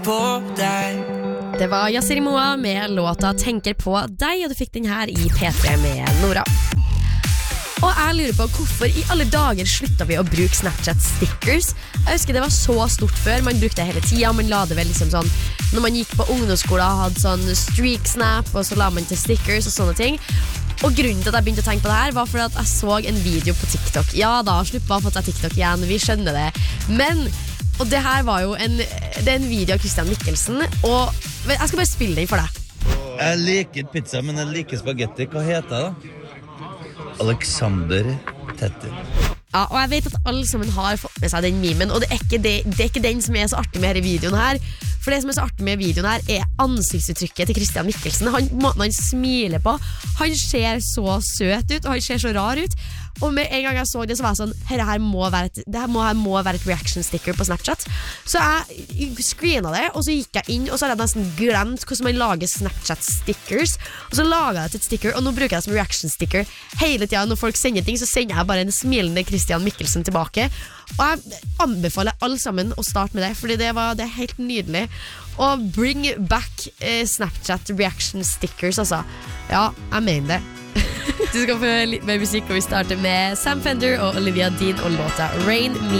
på deg. Det var Yassir Moa med låta Tenker på deg, og du fikk den her i P3 med Nora. Og jeg lurer på hvorfor i alle dager sluttet vi å bruke Snapchat stickers. Jeg husker det var så stort før, man brukte det hele tiden. Man la det vel liksom sånn når man gikk på ungdomsskolen, hadde sånn streak snap, og så la man til stickers og sånne ting. Og grunnen til at jeg begynte å tenke på det her var fordi at jeg så en video på TikTok. Ja da, slutt bare for at jeg TikTok igjen, vi skjønner det. Men, og det her var jo det er en video av Christian Mikkelsen, og jeg skal bare spille den for deg. Jeg liker pizza, men jeg liker spagetti. Hva heter det da? Alexander Tetter. Ja, og jeg vet at alle sammen har fått med seg den memen, og det er ikke den som er så artig med denne videoen her. For det som er så artig med videoen her er ansiktsuttrykket til Christian Mikkelsen. Måten han smiler på. Han ser så søt ut, og han ser så rar ut. Og med en gang jeg så det, så var jeg sånn, det her må være et reaction sticker på Snapchat. Så jeg screenet det, og så gikk jeg inn, og så har jeg nesten glemt hvordan man lager Snapchat stickers. Og så laget jeg et sticker, og nå bruker jeg det som reaction sticker hele tiden. Når folk sender ting, så sender jeg bare en smilende Christian Mikkelsen tilbake. Og jeg anbefaler alle sammen å starte med det, fordi det er helt nydelig. Og bring back Snapchat reaction stickers, altså. Ja, jeg mener det. Du skal få litt mer musikk, og vi starter med Sam Fender og Olivia Dean og låta Rain Me